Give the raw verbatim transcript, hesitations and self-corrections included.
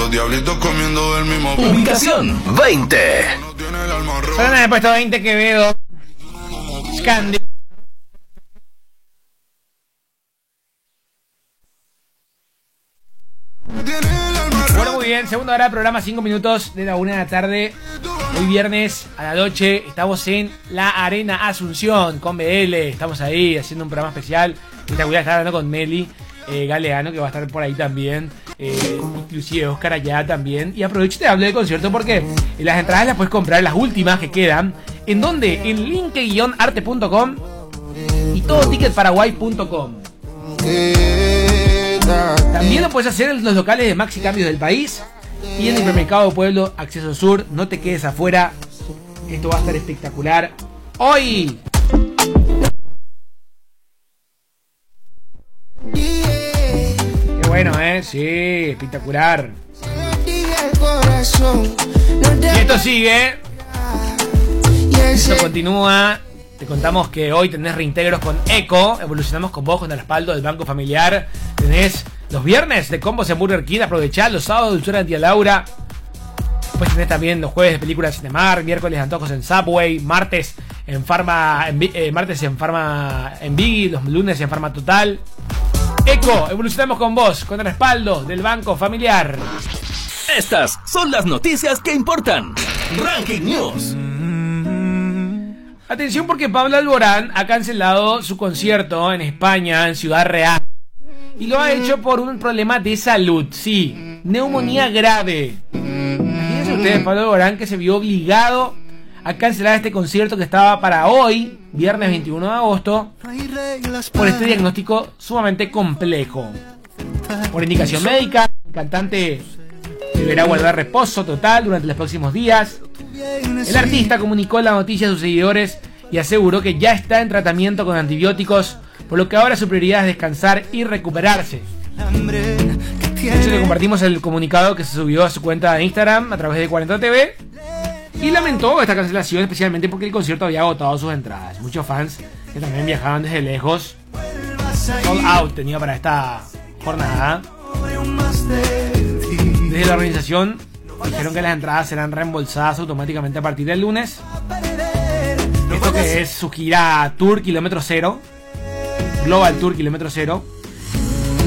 Los diablitos comiendo del mismo. Ubicación veinte. Solo me he puesto veinte Quevedo. Scandi. Bueno, muy bien, segunda hora del programa, cinco minutos de la una de la tarde. Hoy viernes a la noche estamos en la Arena Asunción con B L. Estamos ahí haciendo un programa especial. Voy a estar hablando con Meli eh, Galeano, que va a estar por ahí también. Eh, inclusive Oscar allá también. Y aprovecho y te hablo del concierto porque las entradas las puedes comprar, las últimas que quedan. ¿En dónde? En linke guion arte punto com y todo ticket paraguay punto com. También lo puedes hacer en los locales de Maxi Cambios del país y en el Hipermercado Pueblo Acceso Sur. No te quedes afuera. Esto va a estar espectacular. Hoy. Qué bueno, ¿eh? Sí, espectacular. Y esto sigue. Esto continúa. Te contamos que hoy tenés reintegros con Eco. Evolucionamos con vos con el respaldo del Banco Familiar. Tenés los viernes de combos en Burger King. Aprovechá los sábados de dulzura en Tía Laura. Después tenés también los jueves de películas en Cinemar. Miércoles de antojos en Subway. Martes en Farma en, eh, martes en Farma en Biggie. Los lunes en Farma Total. Eco, evolucionamos con vos con el respaldo del Banco Familiar. Estas son las noticias que importan. Ranking News. Atención porque Pablo Alborán ha cancelado su concierto en España, en Ciudad Real. Y lo ha hecho por un problema de salud, sí, neumonía grave. Imagínense ustedes, Pablo Alborán, que se vio obligado a cancelar este concierto que estaba para hoy, viernes veintiuno de agosto, por este diagnóstico sumamente complejo. Por indicación médica, el cantante deberá guardar reposo total durante los próximos días. El artista comunicó la noticia a sus seguidores y aseguró que ya está en tratamiento con antibióticos, por lo que ahora su prioridad es descansar y recuperarse. De hecho, le compartimos el comunicado que se subió a su cuenta de Instagram a través de cuarenta T V y lamentó esta cancelación especialmente porque el concierto había agotado sus entradas. Muchos fans que también viajaban desde lejos, sold out tenía para esta jornada. Desde la organización dijeron que las entradas serán reembolsadas automáticamente a partir del lunes. Esto que es su gira Tour Kilómetro Cero, Global Tour Kilómetro Cero,